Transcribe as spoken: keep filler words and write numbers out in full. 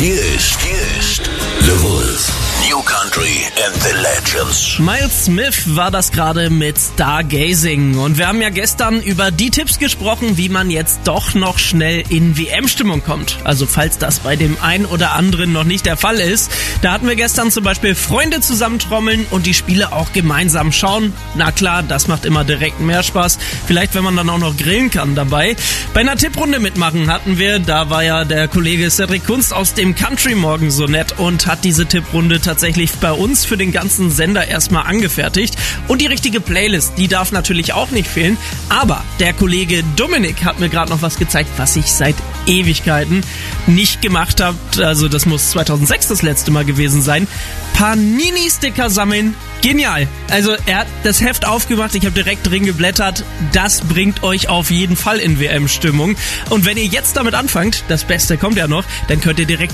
Hier ist, hier ist The Wolf. New Country and the Legends. Miles Smith war das gerade mit Stargazing. Und wir haben ja gestern über die Tipps gesprochen, wie man jetzt doch noch schnell in W M-Stimmung kommt. Also falls das bei dem einen oder anderen noch nicht der Fall ist. Da hatten wir gestern zum Beispiel Freunde zusammentrommeln und die Spiele auch gemeinsam schauen. Na klar, das macht immer direkt mehr Spaß. Vielleicht, wenn man dann auch noch grillen kann dabei. Bei einer Tipprunde mitmachen hatten wir, da war ja der Kollege Cedric Kunst aus dem Country Morgen so nett und hat diese Tipprunde tatsächlich bei uns für den ganzen Sender erstmal angefertigt. Und die richtige Playlist, die darf natürlich auch nicht fehlen. Aber der Kollege Dominik hat mir gerade noch was gezeigt, was ich seit Ewigkeiten nicht gemacht habe. Also das muss zweitausendsechs das letzte Mal gewesen sein. Panini-Sticker sammeln. Genial. Also er hat das Heft aufgemacht, ich habe direkt drin geblättert. Das bringt euch auf jeden Fall in W M-Stimmung. Und wenn ihr jetzt damit anfangt, das Beste kommt ja noch, dann könnt ihr direkt